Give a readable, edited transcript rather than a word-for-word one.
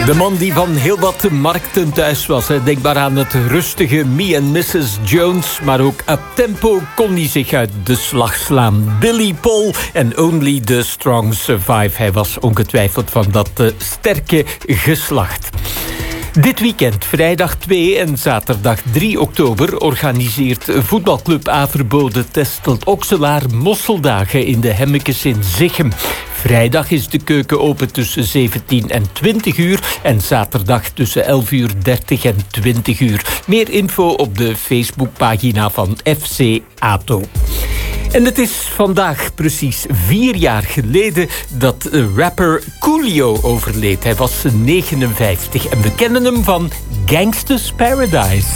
De man die van heel wat markten thuis was. Denk maar aan het rustige Me and Mrs. Jones. Maar ook uptempo kon hij zich uit de slag slaan. Billy Paul en Only the Strong Survive. Hij was ongetwijfeld van dat sterke geslacht. Dit weekend, vrijdag 2 en zaterdag 3 oktober... organiseert voetbalclub Averboden Testelt-Okselaar mosseldagen in de Hemmekes in Zichem. Vrijdag is de keuken open tussen 17 en 20 uur... en zaterdag tussen 11:30 en 20 uur. Meer info op de Facebookpagina van FC ATO. En het is vandaag precies 4 jaar geleden dat rapper Coolio overleed. Hij was 59 en we kennen hem van Gangsta's Paradise.